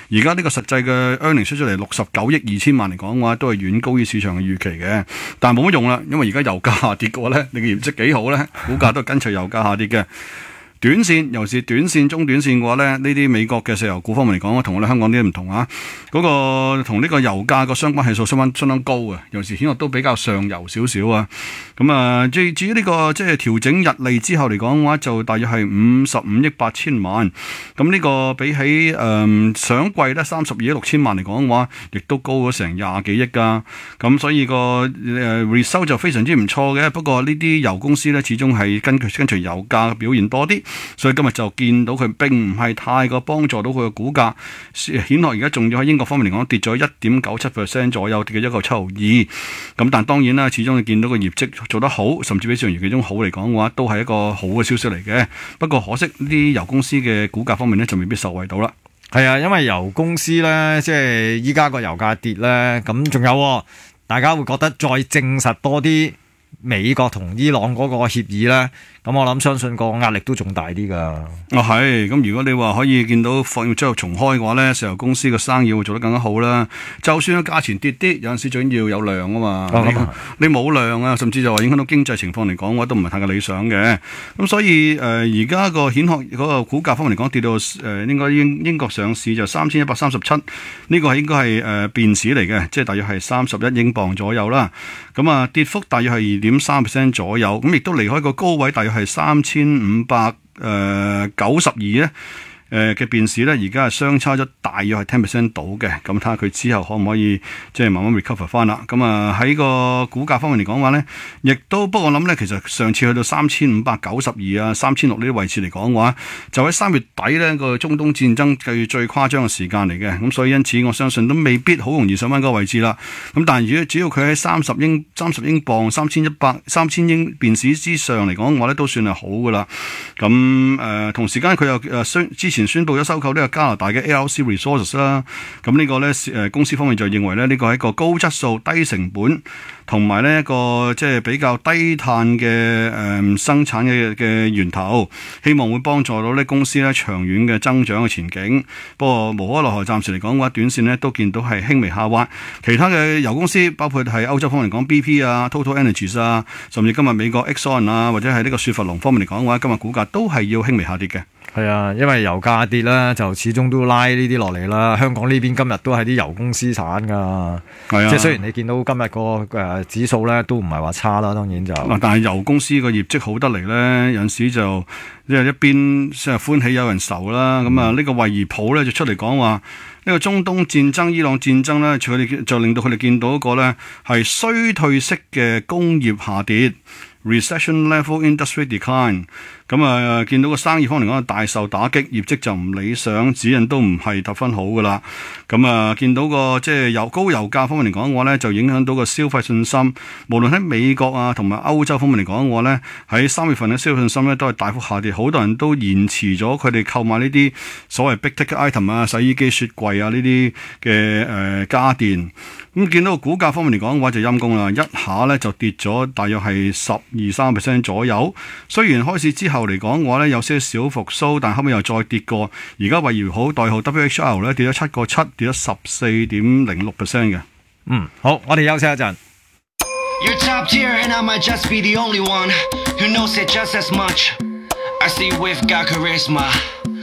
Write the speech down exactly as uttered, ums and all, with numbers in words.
而家呢個實際嘅 earnings 出出嚟六十九億二千萬嚟講嘅話，都係遠高於市場嘅預期嘅。但係冇乜用啦，因為而家油價下跌嘅話咧，你嘅業績幾好咧，股價都係跟隨油價下跌嘅。短線，尤其是短線、中短線嘅話咧，呢啲美國嘅石油股方面嚟講，同我哋香港啲唔同啊。嗰、那個同呢個油價個相關係數相當相當高啊，尤其是顯落都比較上游少少啊。咁啊，至至於呢個即係調整日利之後嚟講嘅話，就大約係五十五億八千萬。咁呢個比起誒、呃、上季咧三十二億六千萬嚟講嘅話，亦都高咗成廿幾億噶。咁所以個誒 result 就非常之唔錯嘅。不過呢啲油公司咧，始終係跟佢跟隨油價嘅表現多啲。所以今日就見到佢並唔係太過幫助到佢嘅股價，顯落而家仲要喺英國方面嚟講跌咗一點九七 percent 左右，跌嘅一個七毫二。咁但當然啦，始終你見到個業績做得好，甚至比市場預期中好嚟講嘅話，都係一個好嘅消息嚟嘅。不過可惜呢啲油公司嘅股價方面咧，就未必受惠到啦。 係啊，因為油公司咧，即係依家個油價跌咧，咁仲有大家會覺得再證實多啲美國同伊朗嗰個協議咧。咁我諗相信個壓力都仲大啲噶。 哦係，咁如果你話可以見到放業之後重開嘅話咧，石油公司嘅生意會做得更加好啦。就算個價錢跌啲，有陣時最緊要有量啊嘛。哦、你冇量啊，甚至就話影響到經濟情況嚟講嘅話，都唔係太過理想嘅。咁所以誒，而家個顯學嗰個股價方面嚟講，跌到誒、呃、應該英英國上市就三千一百三十七，呢個係應該係誒便士嚟嘅，即係大約係三十一英鎊左右啦。咁啊，跌幅大約係二點三 percent 左右，咁亦都離開個高位大約係三千五百誒九十二咧。誒嘅便士咧，而家係相差咗大約係 ten percent 到嘅，咁睇下佢之後可唔可以即係慢慢 recover 翻啦。咁啊喺個股價方面嚟講話咧，亦都不過我諗咧，其實上次去到三千五百九十二啊、三千六呢啲位置嚟講嘅話，就喺三月底咧個中東戰爭最最誇張嘅時間嚟嘅，咁所以因此我相信都未必好容易上翻嗰個位置啦。咁但係如果只要佢喺三十英三十英鎊、三千一百、三千英便士之上嚟講嘅話咧，都算係好噶啦。咁誒、呃、同時間佢又誒宣之前宣布咗收購呢個加拿大嘅 A R C Resources 啦，咁呢個咧誒公司方面就認為咧呢個係一個高質素、低成本同埋呢一個即係比較低碳嘅誒、呃、生產嘅嘅源頭，希望會幫助到呢公司咧長遠嘅增長嘅前景。不過無可奈何，暫時嚟講嘅話，短線咧都見到係輕微下滑。其他嘅油公司包括係歐洲方面嚟講 B P 啊、Total Energies 啊，甚至今日美國 Exxon 啊，或者係呢個雪佛龍方面嚟講嘅話，今日股價都係要輕微下跌嘅。 係啊，因為油價跌啦，就始終都拉呢啲落嚟啦。香港呢邊今日都係啲油公司產噶，係啊，即係雖然你見到今日個誒指數咧都唔係話差啦，當然就嗱，但係油公司個業績好得嚟咧，有陣時就即係一邊即係歡喜有人愁啦。咁啊、嗯，呢個惠而浦咧就出嚟講話，呢、呢個中東戰爭、伊朗戰爭咧，佢哋就令到佢哋見到一個咧係衰退式嘅工業下跌 （recession level industry decline）。咁啊，見到個生意方面嚟講大受打擊，業績就唔理想，指引都唔係十分好噶啦。咁啊，見到個即係油高油價方面嚟講嘅話咧，就影響到個消費信心。無論喺美國啊同埋歐洲方面嚟講嘅話咧，喺三月份嘅消費信心咧都係大幅下跌，好多人都延遲咗佢哋購買呢啲所謂 big ticket item 啊、洗衣機、雪櫃啊呢啲嘅誒家電。咁見到個股價方面嚟講嘅話就陰公啦，一下咧就跌咗大約係十二三 percent 左右。雖然開市之後嚟講嘅話咧有些小復甦，但後尾又再跌過。而家惠而浦代號 W H R 咧跌咗七個七，跌咗十四點零六 percent 嘅。 嗯，好，我哋休息一陣。 You're top tier and I might just be the only one who knows it just as much. I see we've got charisma.